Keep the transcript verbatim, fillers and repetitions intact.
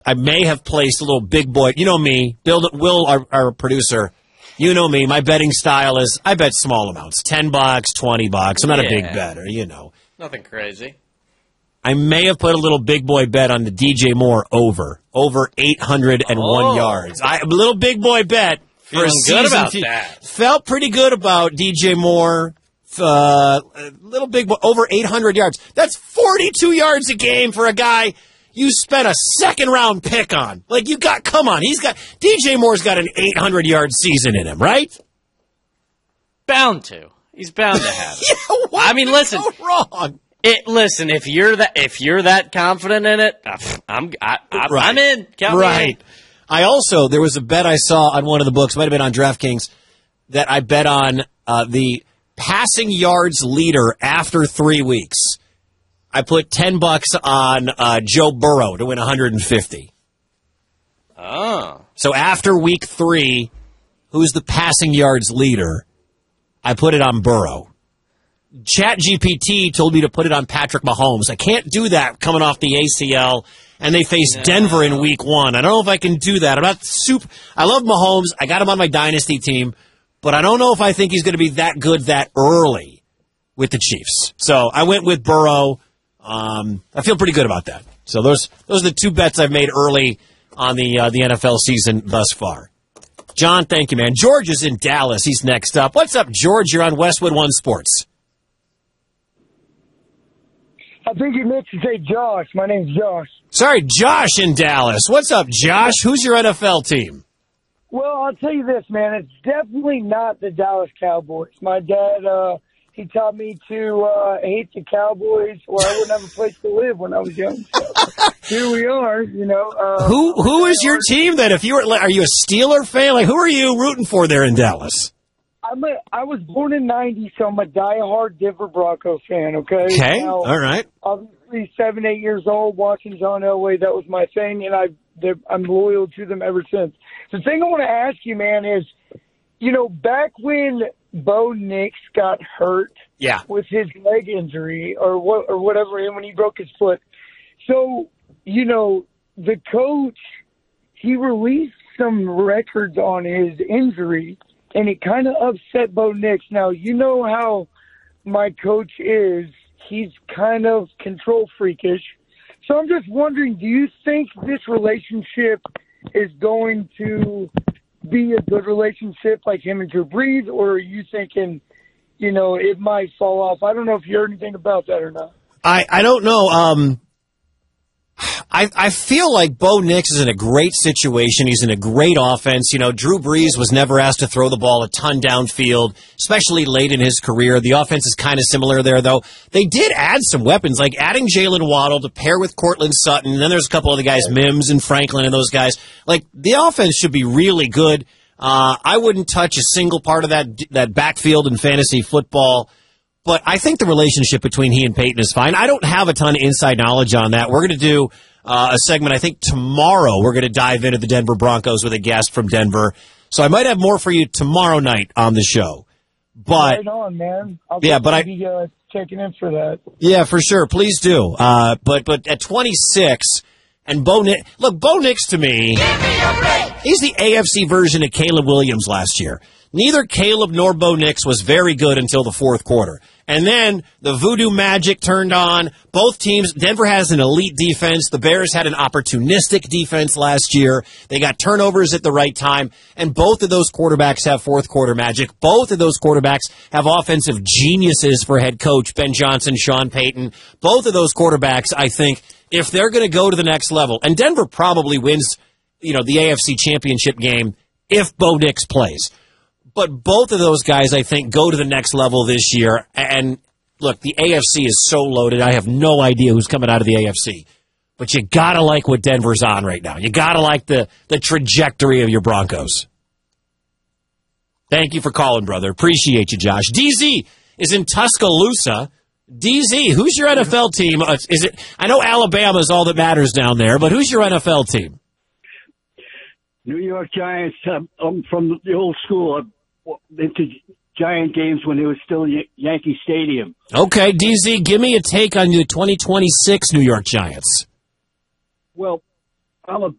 I may have placed a little big boy. You know me, Bill, Will, our, our producer. You know me. My betting style is I bet small amounts, ten bucks, twenty bucks. I'm not yeah. a big better, you know. Nothing crazy. I may have put a little big boy bet on the D J Moore over over eight hundred one oh. yards. I, a little big boy bet for Feeling a season. Good about that. Felt pretty good about D J Moore. Uh, a little big boy over eight hundred yards. That's forty-two yards a game for a guy you spent a second round pick on. Like you got, come on, he's got D J Moore's got an eight hundred yard season in him, right? Bound to. He's bound to have it. yeah, what I mean, listen. So wrong. It, listen, if you're that if you're that confident in it, I'm I, I, right. I'm in. Count right. Me in. I also there was a bet I saw on one of the books, might have been on DraftKings, that I bet on uh, the passing yards leader after three weeks. I put ten bucks on uh, Joe Burrow to win one hundred fifty. Oh. So after week three, who's the passing yards leader? I put it on Burrow. ChatGPT told me to put it on Patrick Mahomes. I can't do that coming off the A C L, and they face no. Denver in week one. I don't know if I can do that. I'm not super. I love Mahomes. I got him on my dynasty team, but I don't know if I think he's going to be that good that early with the Chiefs. So I went with Burrow. Um, I feel pretty good about that. So those those are the two bets I've made early on the uh, the N F L season thus far. John, thank you, man. George is in Dallas. He's next up. What's up, George? You're on Westwood One Sports. I think you meant to say Josh. My name's Josh. Sorry, Josh in Dallas. What's up, Josh? Who's your N F L team? Well, I'll tell you this, man. It's definitely not the Dallas Cowboys. My dad, uh, he taught me to uh, hate the Cowboys, or I wouldn't have a place to live when I was young. So here we are, you know. Uh, who who is your team then? If you were, are you a Steeler fan? Like, who are you rooting for there in Dallas? I'm a, I was born in ninety, so I'm a diehard Denver Broncos fan, okay? Okay, now, all right. Obviously, seven, eight years old, watching John Elway, that was my thing, and I, I'm loyal to them ever since. The thing I want to ask you, man, is, you know, back when Bo Nix got hurt yeah. with his leg injury or what or whatever, and when he broke his foot, so, you know, the coach, he released some records on his injury, and it kind of upset Bo Nix. Now, you know how my coach is. He's kind of control freakish. So I'm just wondering, do you think this relationship is going to be a good relationship like him and Drew Brees, or are you thinking, you know, it might fall off? I don't know if you heard anything about that or not. I, I don't know. Um, I, I feel like Bo Nix is in a great situation. He's in a great offense. You know, Drew Brees was never asked to throw the ball a ton downfield, especially late in his career. The offense is kind of similar there, though. They did add some weapons, like adding Jalen Waddle to pair with Cortland Sutton. And then there's a couple other guys, Mims and Franklin and those guys. Like, the offense should be really good. Uh, I wouldn't touch a single part of that that backfield in fantasy football. But I think the relationship between he and Peyton is fine. I don't have a ton of inside knowledge on that. We're going to do uh, a segment, I think, tomorrow. We're going to dive into the Denver Broncos with a guest from Denver. So I might have more for you tomorrow night on the show. But right on, man. I'll yeah, but I be uh, checking in for that. Yeah, for sure. Please do. Uh, but but at twenty-six, and Bo Nix, look, Bo Nix to me, he's the A F C version of Caleb Williams last year. Neither Caleb nor Bo Nix was very good until the fourth quarter. And then the voodoo magic turned on. Both teams, Denver has an elite defense. The Bears had an opportunistic defense last year. They got turnovers at the right time. And both of those quarterbacks have fourth quarter magic. Both of those quarterbacks have offensive geniuses for head coach Ben Johnson, Sean Payton. Both of those quarterbacks, I think, if they're going to go to the next level, and Denver probably wins, you know, the A F C championship game if Bo Nix plays. But both of those guys, I think, go to the next level this year. And, look, the A F C is so loaded. I have no idea who's coming out of the A F C. But you got to like what Denver's on right now. You got to like the, the trajectory of your Broncos. Thank you for calling, brother. Appreciate you, Josh. D Z is in Tuscaloosa. D Z, who's your N F L team? Uh, is it? I know Alabama is all that matters down there, but who's your N F L team? New York Giants. Um, I'm from the old school. I'm into Giant games when it was still Yankee Stadium. Okay, D Z, give me a take on the twenty twenty-six New York Giants. Well, I'm a